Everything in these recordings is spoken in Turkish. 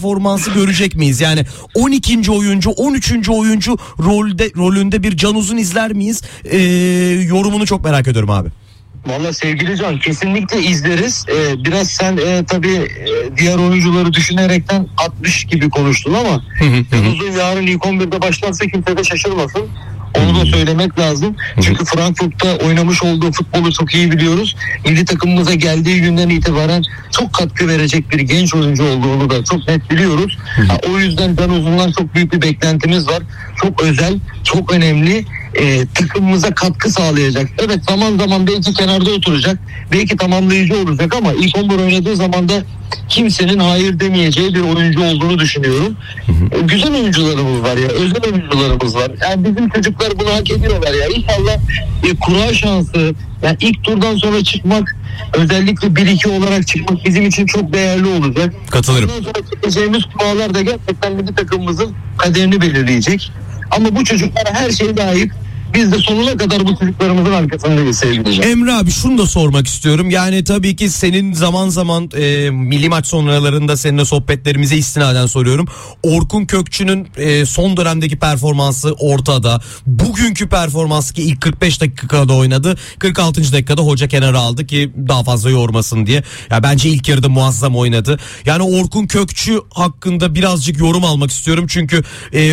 performansı görecek miyiz? Yani 12. oyuncu, 13. oyuncu rolünde bir Can Uzun izler miyiz? Yorumunu çok merak ediyorum abi. Valla sevgili Can, kesinlikle izleriz. Biraz sen tabii diğer oyuncuları düşünerekten 60 gibi konuştun ama Can Uzun yarın ilk 11'de başlarsa kimse de şaşırmasın. Onu da söylemek lazım. Çünkü Frankfurt'ta oynamış olduğu futbolu çok iyi biliyoruz. Milli takımımıza geldiği günden itibaren çok katkı verecek bir genç oyuncu olduğunu da çok net biliyoruz. O yüzden Can Uzun'dan çok büyük bir beklentimiz var. Çok özel, çok önemli. Takımımıza katkı sağlayacak. Evet, zaman zaman belki kenarda oturacak. Belki tamamlayıcı olacak ama ilk 11 oynadığı zaman da kimsenin hayır demeyeceği bir oyuncu olduğunu düşünüyorum. Güzel oyuncularımız var ya. Özel oyuncularımız var. Yani bizim çocuklar bunu hak ediyorlar ya. İnşallah kura şansı, yani ilk turdan sonra çıkmak, özellikle 1-2 olarak çıkmak bizim için çok değerli olacak. Katılırım. Ondan sonra çıkacağımız kupalar da gerçekten milli takımımızın kaderini belirleyecek. Ama bu çocuklara her şey layık. Biz de sonuna kadar bu çocuklarımızın arkasındayız sevgili. Emre abi, şunu da sormak istiyorum. Yani tabii ki senin zaman zaman milli maç sonralarında seninle sohbetlerimize istinaden soruyorum. Orkun Kökçü'nün son dönemdeki performansı ortada. Bugünkü performansı ki ilk 45 dakikada oynadı. 46. dakikada hoca kenara aldı ki daha fazla yormasın diye. Ya bence ilk yarıda muazzam oynadı. Yani Orkun Kökçü hakkında birazcık yorum almak istiyorum. Çünkü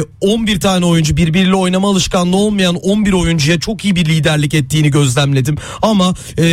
11 tane oyuncu, birbiriyle oynama alışkanlığı olmayan 11 oyuncuya çok iyi bir liderlik ettiğini gözlemledim. Ama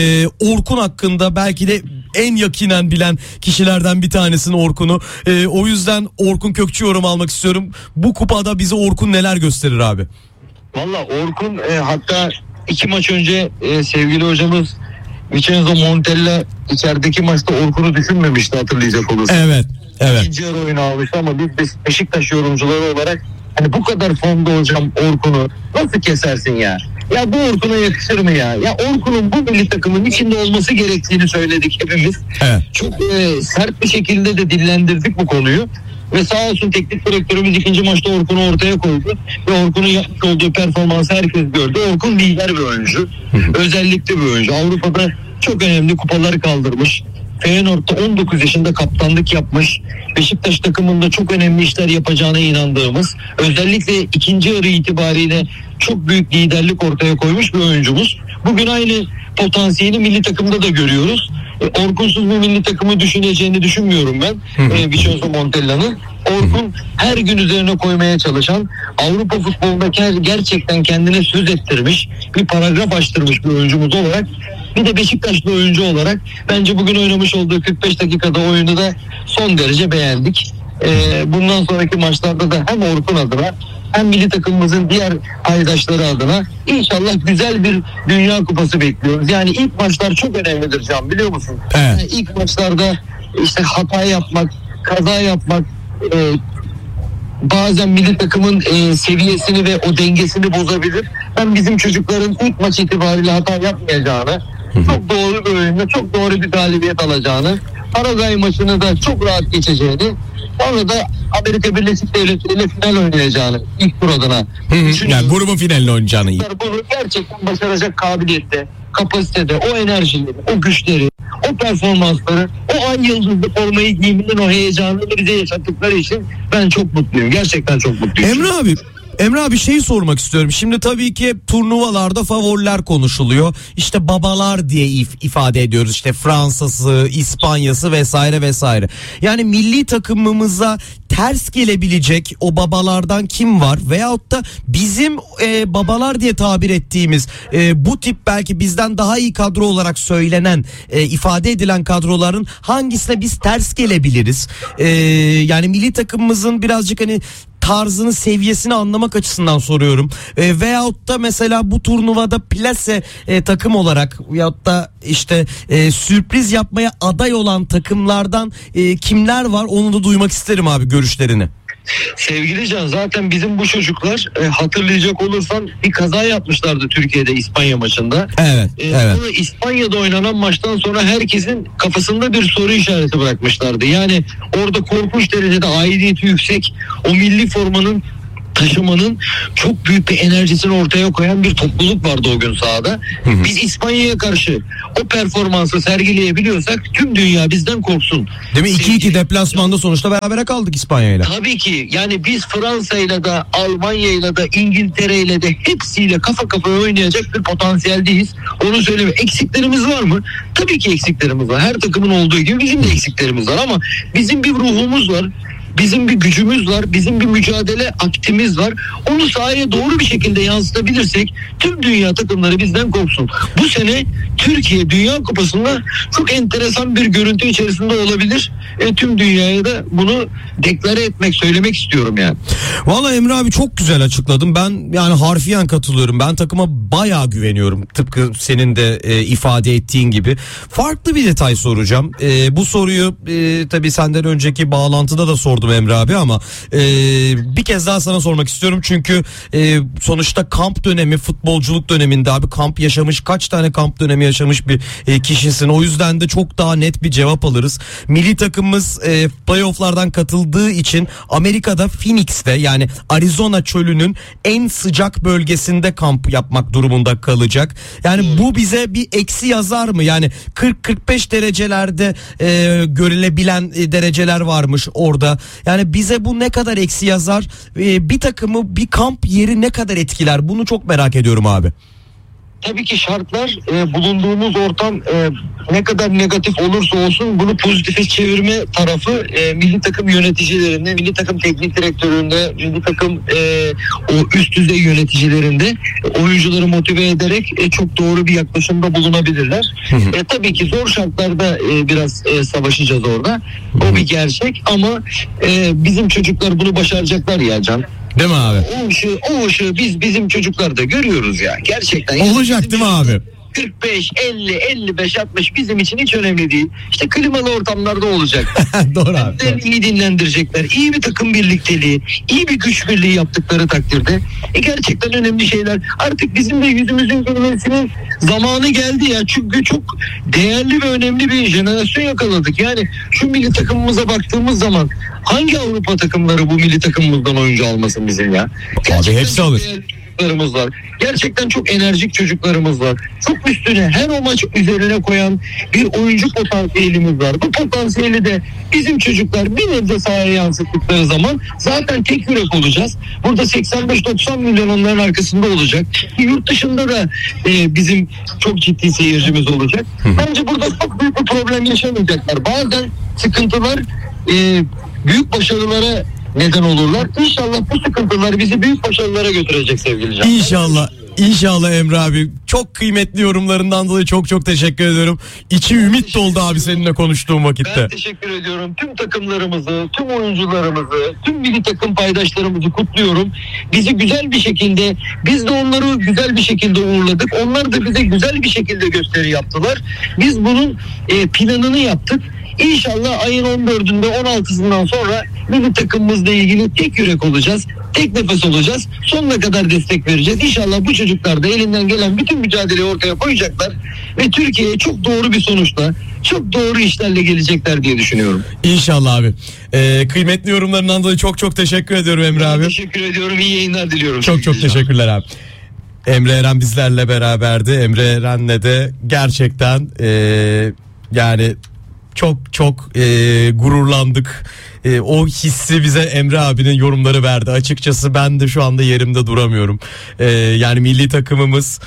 Orkun hakkında belki de en yakinen bilen kişilerden bir tanesin Orkun'u. O yüzden Orkun Kökçü yorum almak istiyorum. Bu kupada bize Orkun neler gösterir abi? Valla Orkun hatta 2 maç önce sevgili hocamız Vincenzo Montella içerideki maçta Orkun'u düşünmemişti, hatırlayacak olursun. Evet. İkinci yarı oyunu almıştı ama biz Beşiktaş yorumcuları olarak hani bu kadar formda hocam Orkun'u nasıl kesersin ya? Ya bu Orkun'a yakışır mı ya? Ya Orkun'un bu milli takımın içinde olması gerektiğini söyledik hepimiz. Evet. Çok sert bir şekilde de dillendirdik bu konuyu. Ve sağ olsun teknik direktörümüz ikinci maçta Orkun'u ortaya koydu. Ve Orkun'un yapmış olduğu performansı herkes gördü. Orkun lider bir oyuncu. Özellikle bir oyuncu. Avrupa'da çok önemli kupaları kaldırmış. Feyenoord'da 19 yaşında kaptanlık yapmış. Beşiktaş takımında çok önemli işler yapacağına inandığımız, özellikle ikinci yarı itibariyle çok büyük liderlik ortaya koymuş bir oyuncumuz. Bugün aynı potansiyeli milli takımda da görüyoruz. Orkunsuz bir milli takımı düşüneceğini düşünmüyorum ben. Vincenzo Montella'nın. Orkun her gün üzerine koymaya çalışan, Avrupa futbolunda gerçekten kendine söz ettirmiş, bir paragraf açtırmış bir oyuncumuz olarak, bir de Beşiktaşlı oyuncu olarak bence bugün oynamış olduğu 45 dakikada oyunu da son derece beğendik. Bundan sonraki maçlarda da hem Orkun adına hem milli takımımızın diğer paydaşları adına inşallah güzel bir Dünya Kupası bekliyoruz. Yani ilk maçlar çok önemlidir Can, biliyor musun? Evet. Yani ilk maçlarda işte hata yapmak, kaza yapmak, bazen milli takımın seviyesini ve o dengesini bozabilir. Ben bizim çocukların ilk maç itibariyle hata yapmayacağını, çok doğru bir oyunda çok doğru bir galibiyet alacağını, Paraguay maçını da çok rahat geçeceğini, sonra da Amerika Birleşik Devletleri ile final oynayacağını ilk tur adına. Yani grubun finalini oynayacağını. Bunu gerçekten başaracak kabiliyette, kapasitede, o enerjileri, o güçleri, o performansları, o ay yıldızlı formayı giyminin o heyecanını bize yaşattıkları için ben çok mutluyum. Gerçekten çok mutluyum. Emre abi şeyi sormak istiyorum. Şimdi tabii ki hep turnuvalarda favoriler konuşuluyor. İşte babalar diye ifade ediyoruz. İşte Fransa'sı, İspanya'sı vesaire vesaire. Yani milli takımımıza ters gelebilecek o babalardan kim var? Veyahut da bizim babalar diye tabir ettiğimiz bu tip belki bizden daha iyi kadro olarak söylenen, ifade edilen kadroların hangisine biz ters gelebiliriz? Yani milli takımımızın birazcık hani tarzını, seviyesini anlamak açısından soruyorum. Veyahut da mesela bu turnuvada plase takım olarak veyahut da işte sürpriz yapmaya aday olan takımlardan kimler var, onu da duymak isterim abi, görüşlerini. Sevgili Can, zaten bizim bu çocuklar hatırlayacak olursan bir kaza yapmışlardı Türkiye'de İspanya maçında. Evet. Sonra İspanya'da oynanan maçtan sonra herkesin kafasında bir soru işareti bırakmışlardı. Yani orada korkunç derecede aidiyeti yüksek, o milli formanın taşımanın çok büyük bir enerjisini ortaya koyan bir topluluk vardı o gün sahada. Biz İspanya'ya karşı o performansı sergileyebiliyorsak tüm dünya bizden korksun. Değil mi? 2-2 deplasmanda sonuçta berabere kaldık İspanya'yla. Tabii ki yani biz Fransa'yla da Almanya'yla da İngiltere'yle de hepsiyle kafa kafaya oynayacak bir potansiyeldeyiz. Onu söyleme. Eksiklerimiz var mı? Tabii ki eksiklerimiz var. Her takımın olduğu gibi bizim de eksiklerimiz var ama bizim bir ruhumuz var. Bizim bir gücümüz var, bizim bir mücadele aktimiz var. Onu sahaya doğru bir şekilde yansıtabilirsek tüm dünya takımları bizden korksun. Bu sene Türkiye Dünya Kupası'nda çok enteresan bir görüntü içerisinde olabilir. Tüm dünyaya da bunu deklare etmek, söylemek istiyorum yani. Vallahi Emre abi çok güzel açıkladın. Ben yani harfiyen katılıyorum. Ben takıma bayağı güveniyorum. Tıpkı senin de ifade ettiğin gibi. Farklı bir detay soracağım. Bu soruyu tabii senden önceki bağlantıda da sordum Emre abi ama bir kez daha sana sormak istiyorum çünkü sonuçta kamp dönemi, futbolculuk döneminde abi kamp yaşamış, kaç tane kamp dönemi yaşamış bir kişisin, o yüzden de çok daha net bir cevap alırız. Milli takımımız playofflardan katıldığı için Amerika'da Phoenix'te, yani Arizona çölünün en sıcak bölgesinde kamp yapmak durumunda kalacak. Yani bu bize bir eksi yazar mı? Yani 40-45 derecelerde görülebilen dereceler varmış orada. Yani bize bu ne kadar eksi yazar? Bir takımı, bir kamp yeri ne kadar etkiler? Bunu çok merak ediyorum abi. Tabii ki şartlar, bulunduğumuz ortam ne kadar negatif olursa olsun bunu pozitife çevirme tarafı milli takım yöneticilerinde, milli takım teknik direktöründe, milli takım o üst düzey yöneticilerinde oyuncuları motive ederek çok doğru bir yaklaşımda bulunabilirler. Tabii ki zor şartlarda biraz savaşacağız orada. O bir gerçek ama bizim çocuklar bunu başaracaklar ya Can. Değil mi abi? O ışığı bizim çocuklar da görüyoruz ya. Gerçekten. Olacak değil mi abi? 45, 50, 55, 60 bizim için hiç önemli değil. İşte klimalı ortamlarda olacak. Doğru abi. İyi dinlendirecekler. İyi bir takım birlikteliği, iyi bir güç birliği yaptıkları takdirde gerçekten önemli şeyler. Artık bizim de yüzümüzün gülmesinin zamanı geldi ya. Çünkü çok değerli ve önemli bir jenerasyon yakaladık. Yani şu milli takımımıza baktığımız zaman hangi Avrupa takımları bu milli takımımızdan oyuncu almasın bizim ya? Abi hepsi alır. Çocuklarımız var. Gerçekten çok enerjik çocuklarımız var. Çok üstüne her o maç üzerine koyan bir oyuncu potansiyelimiz var. Bu potansiyeli de bizim çocuklar bir nebze sahaya yansıttıkları zaman zaten tek yürek olacağız. Burada 85-90 milyon onların arkasında olacak. Yurt dışında da bizim çok ciddi seyircimiz olacak. Bence burada çok büyük bir problem yaşamayacaklar. Bazen sıkıntılar büyük başarılara neden olurlar. İnşallah bu sıkıntılar bizi büyük başarılara götürecek sevgili Can. İnşallah. İnşallah Emre abi. Çok kıymetli yorumlarından dolayı çok teşekkür ediyorum. İçim ümit doldu abi seninle konuştuğum vakitte. Ben teşekkür ediyorum. Tüm takımlarımızı, tüm oyuncularımızı, tüm milli takım paydaşlarımızı kutluyorum. Bizi güzel bir şekilde, biz de onları güzel bir şekilde uğurladık. Onlar da bize güzel bir şekilde gösteri yaptılar. Biz bunun planını yaptık. İnşallah ayın 14'ünde 16'sından sonra milli takımımızla ilgili tek yürek olacağız. Tek nefes olacağız. Sonuna kadar destek vereceğiz. İnşallah bu çocuklar da elinden gelen bütün mücadeleyi ortaya koyacaklar. Ve Türkiye'ye çok doğru bir sonuçla, çok doğru işlerle gelecekler diye düşünüyorum. İnşallah abi. Kıymetli yorumlarından dolayı çok teşekkür ediyorum Emre abi. Teşekkür ediyorum. İyi yayınlar diliyorum. Çok teşekkürler abi. Emre Eren bizlerle beraberdi. Emre Eren'le de gerçekten yani çok gururlandık. O hissi bize Emre abinin yorumları verdi. Açıkçası ben de şu anda yerimde duramıyorum. Yani milli takımımız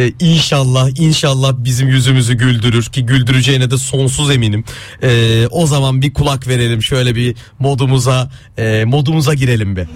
inşallah bizim yüzümüzü güldürür ki güldüreceğine de sonsuz eminim. O zaman bir kulak verelim, şöyle bir modumuza girelim bir.